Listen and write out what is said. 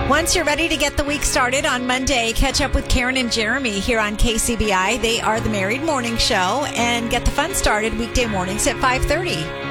Once you're ready to get the week started on Monday, catch up with Karen and Jeremy here on KCBI. They are the Married Morning Show, and get the fun started weekday mornings at 5:30.